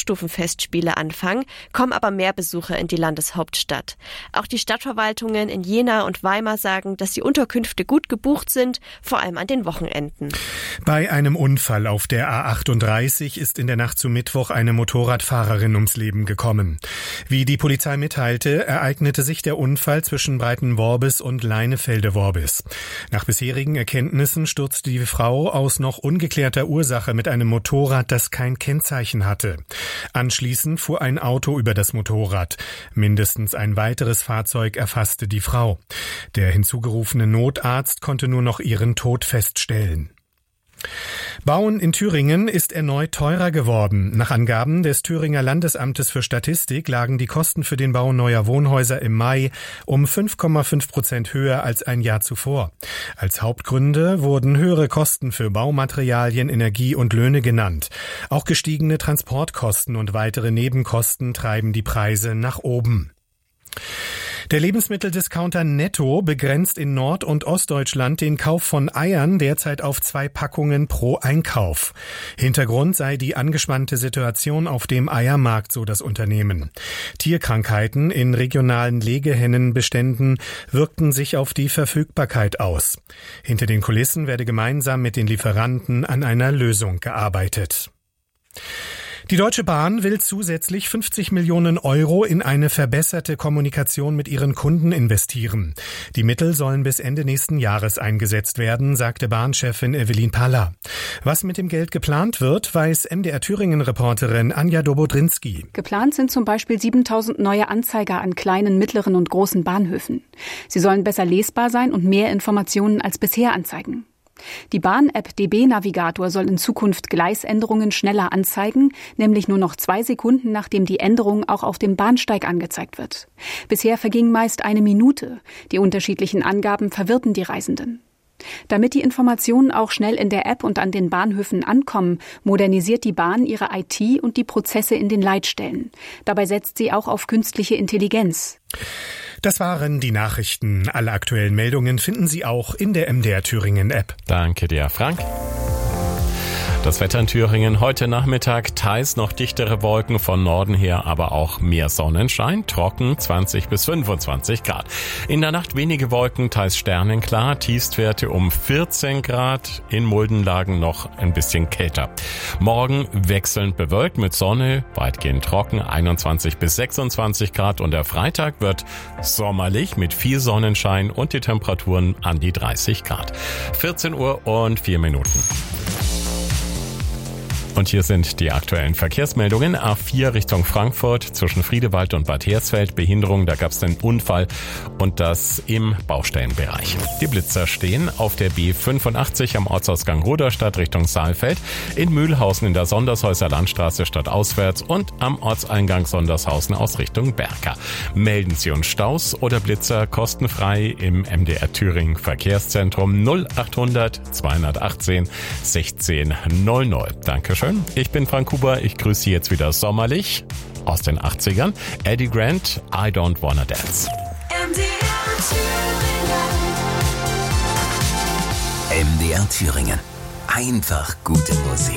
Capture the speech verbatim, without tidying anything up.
Hochstufenfestspiele anfangen, kommen aber mehr Besucher in die Landeshauptstadt. Auch die Stadtverwaltungen in Jena und Weimar sagen, dass die Unterkünfte gut gebucht sind, vor allem an den Wochenenden. Bei einem Unfall auf der A achtunddreißig ist in der Nacht zu Mittwoch eine Motorradfahrerin ums Leben gekommen. Wie die Polizei mitteilte, ereignete sich der Unfall zwischen Breitenworbis und Leinefelde-Worbis. Nach bisherigen Erkenntnissen stürzte die Frau aus noch ungeklärter Ursache mit einem Motorrad, das kein Kennzeichen hatte. Anschließend fuhr ein Auto über das Motorrad. Mindestens ein weiteres Fahrzeug erfasste die Frau. Der hinzugerufene Notarzt konnte nur noch ihren Tod feststellen. Bauen in Thüringen ist erneut teurer geworden. Nach Angaben des Thüringer Landesamtes für Statistik lagen die Kosten für den Bau neuer Wohnhäuser im Mai um fünf Komma fünf Prozent höher als ein Jahr zuvor. Als Hauptgründe wurden höhere Kosten für Baumaterialien, Energie und Löhne genannt. Auch gestiegene Transportkosten und weitere Nebenkosten treiben die Preise nach oben. Der Lebensmitteldiscounter Netto begrenzt in Nord- und Ostdeutschland den Kauf von Eiern derzeit auf zwei Packungen pro Einkauf. Hintergrund sei die angespannte Situation auf dem Eiermarkt, so das Unternehmen. Tierkrankheiten in regionalen Legehennenbeständen wirkten sich auf die Verfügbarkeit aus. Hinter den Kulissen werde gemeinsam mit den Lieferanten an einer Lösung gearbeitet. Die Deutsche Bahn will zusätzlich fünfzig Millionen Euro in eine verbesserte Kommunikation mit ihren Kunden investieren. Die Mittel sollen bis Ende nächsten Jahres eingesetzt werden, sagte Bahnchefin Evelyn Paller. Was mit dem Geld geplant wird, weiß M D R Thüringen-Reporterin Anja Dobodrinski. Geplant sind zum Beispiel siebentausend neue Anzeiger an kleinen, mittleren und großen Bahnhöfen. Sie sollen besser lesbar sein und mehr Informationen als bisher anzeigen. Die Bahn-App D B-Navigator soll in Zukunft Gleisänderungen schneller anzeigen, nämlich nur noch zwei Sekunden, nachdem die Änderung auch auf dem Bahnsteig angezeigt wird. Bisher verging meist eine Minute. Die unterschiedlichen Angaben verwirrten die Reisenden. Damit die Informationen auch schnell in der App und an den Bahnhöfen ankommen, modernisiert die Bahn ihre I T und die Prozesse in den Leitstellen. Dabei setzt sie auch auf künstliche Intelligenz. Das waren die Nachrichten. Alle aktuellen Meldungen finden Sie auch in der M D R Thüringen App. Danke dir, Frank. Das Wetter in Thüringen heute Nachmittag, teils noch dichtere Wolken, von Norden her aber auch mehr Sonnenschein, trocken zwanzig bis fünfundzwanzig Grad. In der Nacht wenige Wolken, teils sternenklar, Tiefstwerte um vierzehn Grad, in Muldenlagen noch ein bisschen kälter. Morgen wechselnd bewölkt mit Sonne, weitgehend trocken, einundzwanzig bis sechsundzwanzig Grad, und der Freitag wird sommerlich mit viel Sonnenschein und die Temperaturen an die dreißig Grad. vierzehn Uhr und vier Minuten. Und hier sind die aktuellen Verkehrsmeldungen. A vier Richtung Frankfurt zwischen Friedewald und Bad Hersfeld. Behinderung, da gab es einen Unfall und das im Baustellenbereich. Die Blitzer stehen auf der B fünfundachtzig am Ortsausgang Ruderstadt Richtung Saalfeld, in Mühlhausen in der Sondershäuser Landstraße stadtauswärts und am Ortseingang Sondershausen aus Richtung Berka. Melden Sie uns Staus oder Blitzer kostenfrei im M D R Thüringen Verkehrszentrum null achthundert zweihundertachtzehn sechzehn null null. Dankeschön. Ich bin Frank Huber, ich grüße Sie jetzt wieder sommerlich aus den achtzigern. Eddie Grant, I Don't Wanna Dance. M D R Thüringen. M D R Thüringen. Einfach gute Musik.